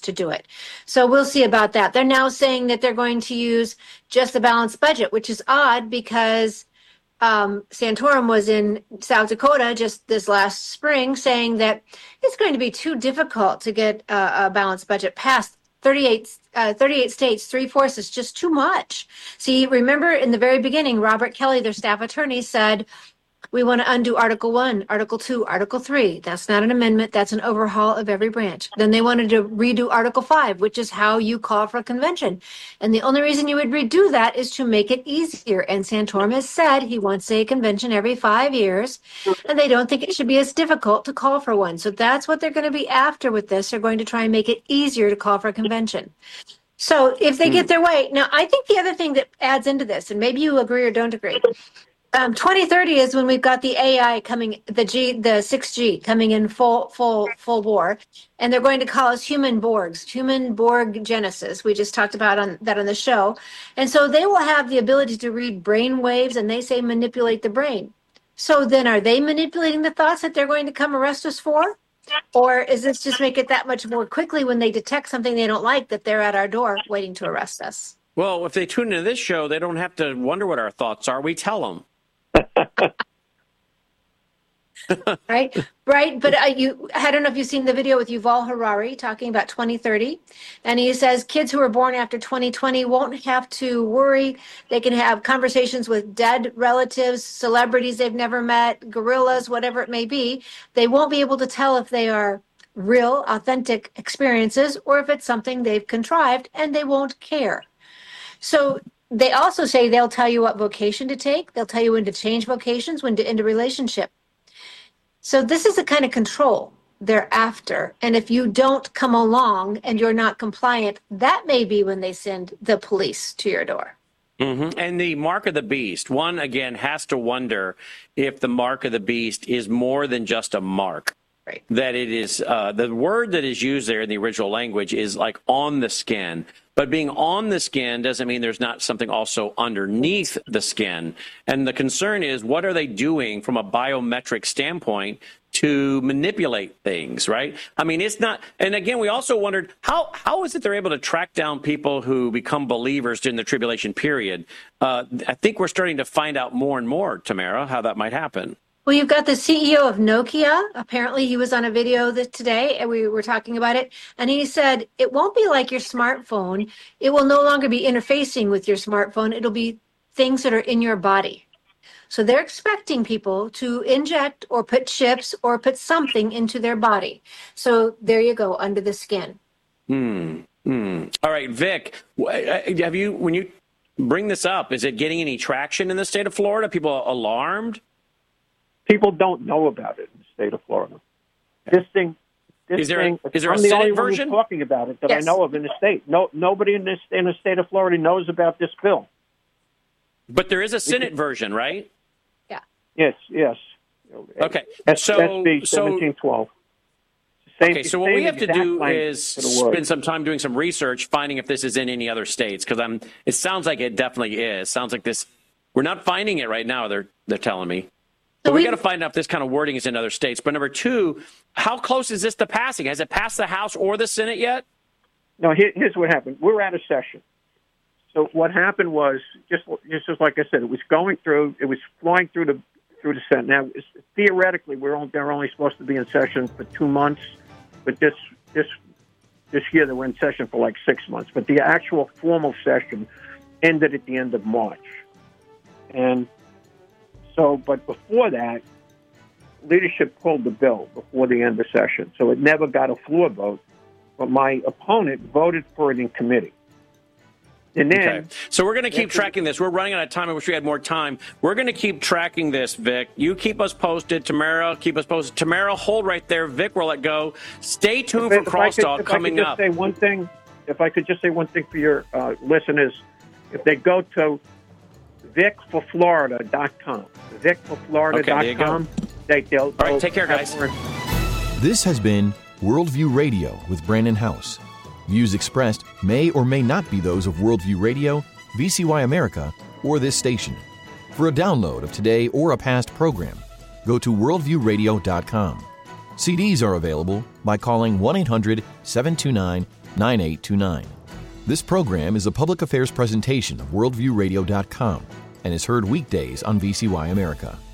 to do it. So we'll see about that. They're now saying that they're going to use just the balanced budget, which is odd because Santorum was in South Dakota just this last spring saying that it's going to be too difficult to get a balanced budget passed. 38 states, 3/4 is just too much. See, remember in the very beginning, Robert Kelly, their staff attorney, said, we want to undo Article 1, Article 2, Article 3. That's not an amendment. That's an overhaul of every branch. Then they wanted to redo Article 5, which is how you call for a convention. And the only reason you would redo that is to make it easier. And Santorum has said he wants a convention every 5 years, and they don't think it should be as difficult to call for one. So that's what they're going to be after with this. They're going to try and make it easier to call for a convention. So if they get their way. Now, I think the other thing that adds into this, and maybe you agree or don't agree, 2030 is when we've got the AI coming, the 6G coming in full bore, and they're going to call us human Borg Genesis. We just talked about that on the show, and so they will have the ability to read brain waves, and they say manipulate the brain. So then, are they manipulating the thoughts that they're going to come arrest us for, or is this just make it that much more quickly when they detect something they don't like that they're at our door waiting to arrest us? Well, if they tune into this show, they don't have to wonder what our thoughts are. We tell them. Right. But I don't know if you've seen the video with Yuval Harari talking about 2030. And he says kids who are born after 2020 won't have to worry. They can have conversations with dead relatives, celebrities they've never met, gorillas, whatever it may be. They won't be able to tell if they are real, authentic experiences or if it's something they've contrived, and they won't care. So they also say they'll tell you what vocation to take. They'll tell you when to change vocations, when to end a relationship. So this is the kind of control they're after. And if you don't come along and you're not compliant, that may be when they send the police to your door. Mm-hmm. And the mark of the beast, one, again, has to wonder if the mark of the beast is more than just a mark. Right. That it is, the word that is used there in the original language is like on the skin. But being on the skin doesn't mean there's not something also underneath the skin. And the concern is, what are they doing from a biometric standpoint to manipulate things, right? I mean, it's not. And again, we also wondered, how is it they're able to track down people who become believers during the tribulation period? I think we're starting to find out more and more, Tamara, how that might happen. Well, you've got the CEO of Nokia. Apparently, he was on a video today, and we were talking about it. And he said, it won't be like your smartphone. It will no longer be interfacing with your smartphone. It'll be things that are in your body. So they're expecting people to inject or put chips or put something into their body. So there you go, under the skin. All right, Vic, have you, when you bring this up, is it getting any traction in the state of Florida? People alarmed? People don't know about it in the state of Florida. Is there a I'm the Senate only version? one who's talking about it that Yes. I know of in the state. Nobody in the state of Florida knows about this bill. But there is a Senate version, right? Yeah. Yes. Okay. SB 1712. Okay, so what we have to do is spend some time doing some research, finding if this is in any other states, because it sounds like it definitely is. Sounds like this. We're not finding it right now. They're telling me. So we got to find out if this kind of wording is in other states. But number two, how close is this to passing? Has it passed the House or the Senate yet? No, here's what happened. We're out of session. So what happened was, just like I said, it was going through, it was flying through the Senate. Now, theoretically, they're only supposed to be in session for 2 months, but this year they were in session for like 6 months. But the actual formal session ended at the end of March. And so, but before that, leadership pulled the bill before the end of session. So it never got a floor vote, but my opponent voted for it in committee. And then, okay. So we're going to keep tracking this. We're running out of time. I wish we had more time. We're going to keep tracking this, Vic. You keep us posted. Tamara, keep us posted. Tamara, hold right there. Vic, we'll let go. Stay tuned for Crosstalk coming up. If I could just say one thing for your listeners, if they go to vicforflorida.com, vicforflorida.com, they'll all right, take care, guys. This has been Worldview Radio with Brandon House. Views expressed may or may not be those of Worldview Radio, VCY America, or this station. For a download of today or a past program, go to worldviewradio.com. CDs are available by calling 1-800-729-2555 9829. This program is a public affairs presentation of worldviewradio.com and is heard weekdays on VCY America.